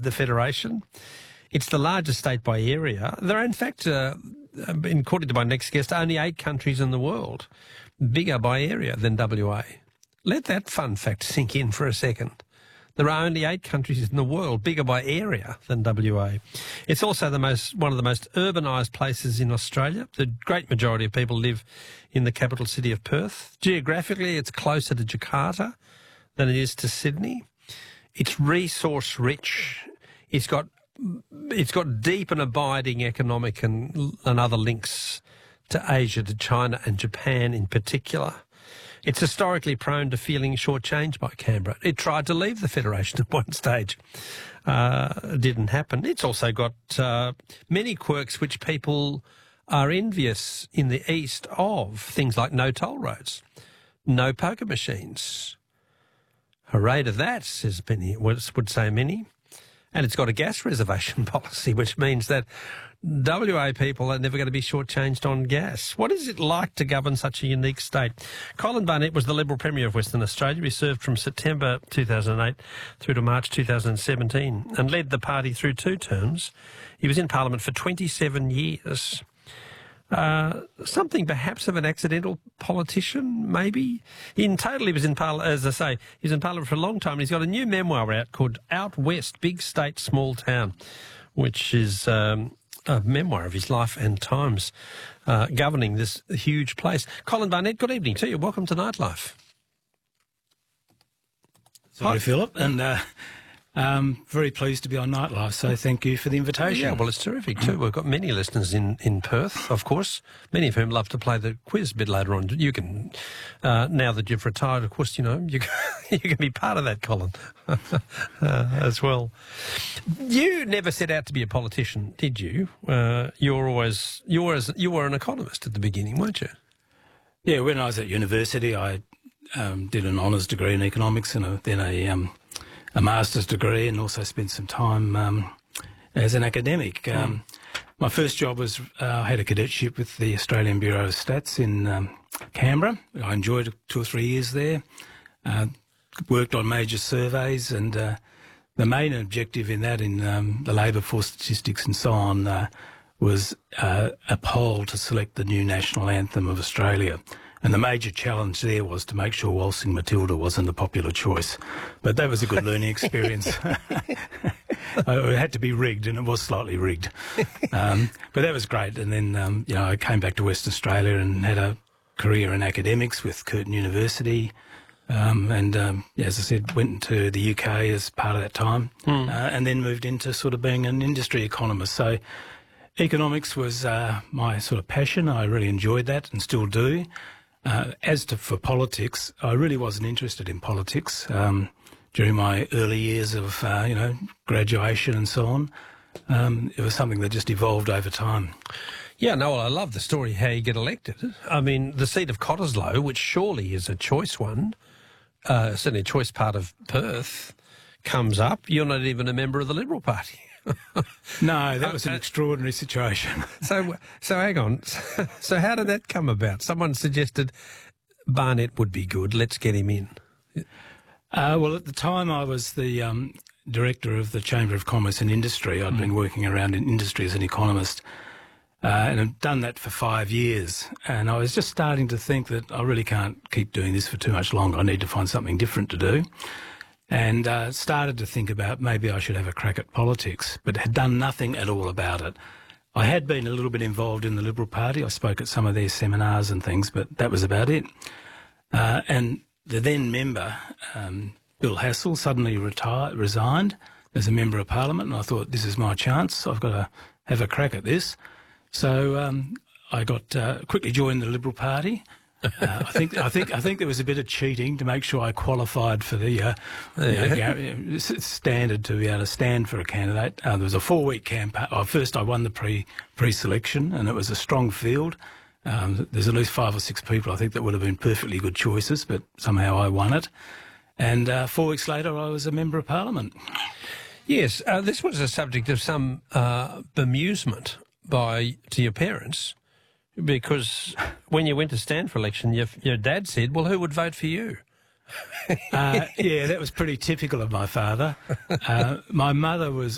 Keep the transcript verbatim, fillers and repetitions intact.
the Federation. It's the largest state by area. There are, in fact, uh, according to my next guest, only eight countries in the world bigger by area than W A. Let that fun fact sink in for a second. There are only eight countries in the world bigger by area than W A. It's also the most one of the most urbanised places in Australia. The great majority of people live in the capital city of Perth. Geographically, it's closer to Jakarta than it is to Sydney. It's resource rich. It's got it's got deep and abiding economic and, and other links to Asia, to China and Japan in particular. It's historically prone to feeling shortchanged by Canberra. It tried to leave the Federation at one stage. Uh, it didn't happen. It's also got uh, many quirks which people are envious in the East of. Things like no toll roads, no poker machines. Hooray to that, says many, would say many. And it's got a gas reservation policy, which means that W A people are never going to be shortchanged on gas. What is it like to govern such a unique state? Colin Barnett was the Liberal Premier of Western Australia. He served from September two thousand eight through to March two thousand seventeen and led the party through two terms. He was in Parliament for twenty-seven years. Uh, something perhaps of an accidental politician, maybe. In total, he was in Parliament, as I say, he was in Parliament for a long time. And he's got a new memoir out called Out West, Big State, Small Town, which is um, a memoir of his life and times uh, governing this huge place. Colin Barnett, good evening to you. Welcome to Nightlife. Sorry, Hi. Philip, and uh, um, very pleased to be on Nightlife, so thank you for the invitation. Yeah, well, it's terrific too. We've got many listeners in, in Perth, of course, many of whom love to play the quiz a bit later on. You can, uh, now that you've retired, of course, you know, you can, you can be part of that, Colin, uh, as well. You never set out to be a politician, did you? Uh, you were always, you were, as, you were an economist at the beginning, weren't you? Yeah, when I was at university, I um, did an honours degree in economics and a, then a... Um, a master's degree, and also spent some time um, as an academic. Mm. Um, my first job was uh, I had a cadetship with the Australian Bureau of Stats in um, Canberra. I enjoyed two or three years there. Uh, worked on major surveys, and uh, the main objective in that, in um, the labour force statistics and so on, uh, was uh, a poll to select the new national anthem of Australia. And the major challenge there was to make sure Waltzing Matilda wasn't a popular choice. But that was a good learning experience. It had to be rigged, and it was slightly rigged. Um, but that was great. And then, um, you know, I came back to Western Australia and had a career in academics with Curtin University. Um, and, um, as I said, went to the U K as part of that time, mm. uh, and then moved into sort of being an industry economist. So economics was uh, my sort of passion. I really enjoyed that and still do. Uh, as to for politics, I really wasn't interested in politics um, during my early years of, uh, you know, graduation and so on. Um, it was something that just evolved over time. Yeah, no, well, I love the story how you get elected. I mean, the seat of Cottesloe, which surely is a choice one, uh, certainly a choice part of Perth, comes up. You're not even a member of the Liberal Party. No, that was an extraordinary situation. So, so hang on. So how did that come about? Someone suggested Barnett would be good. Let's get him in. Uh, well, at the time I was the um, director of the Chamber of Commerce and Industry. I'd mm. been working around in industry as an economist, uh, and I've done that for five years. And I was just starting to think that I really can't keep doing this for too much longer. I need to find something different to do. And uh, started to think about maybe I should have a crack at politics, but had done nothing at all about it. I had been a little bit involved in the Liberal Party. I spoke at some of their seminars and things, but that was about it. Uh, and the then member, um, Bill Hassel, suddenly retired, resigned as a member of Parliament, and I thought, this is my chance. I've got to have a crack at this. So um, I got uh, quickly joined the Liberal Party. Uh, I think I think I think there was a bit of cheating to make sure I qualified for the uh, yeah. you know, standard to be able to stand for a candidate. Uh, there was a four-week campaign. Oh, first, I won the pre pre-selection, and it was a strong field. Um, there's at least five or six people I think that would have been perfectly good choices, but somehow I won it. And uh, four weeks later, I was a member of Parliament. Yes, uh, this was a subject of some uh, bemusement by to your parents. Because when you went to stand for election, your, your dad said, well, who would vote for you? uh, yeah, that was pretty typical of my father. Uh, my mother was